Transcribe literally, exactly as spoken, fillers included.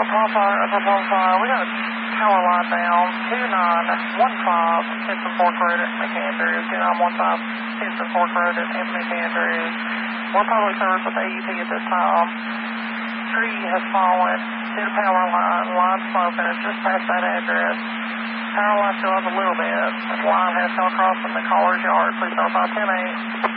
Upper Palm Fire, Upper Palm Fire. We got a power line down. two nine one five, Henson Fork Road at McAndrews. two nine one five, Henson Fork Road at McAndrews. We're public service with A E P at this time. Tree has fallen. Hit a power line. Line smoking. It's just past that address. Power line still up a little bit. The line has come across from the caller's yard. Please notify ten eight.